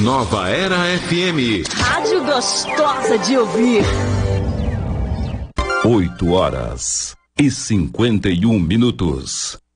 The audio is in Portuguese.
Nova Era FM. Rádio gostosa de ouvir. 8h51.